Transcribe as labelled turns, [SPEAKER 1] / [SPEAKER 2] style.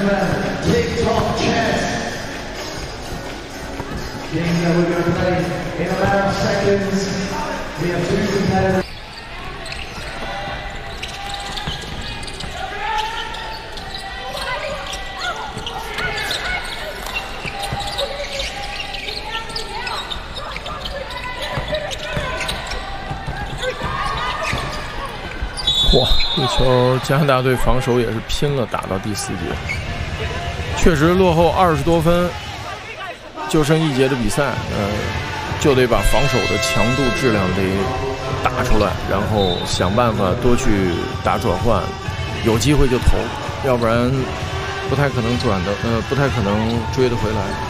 [SPEAKER 1] gentlemen, TikTok chess. Game that we're going to play in about seconds. We have two competitors.
[SPEAKER 2] 哇，这球加拿大队防守也是拼了，打到第4节，确实落后20多分，就剩1节的比赛，就得把防守的强度、质量得打出来，然后想办法多去打转换，有机会就投，要不然不太可能不太可能追得回来。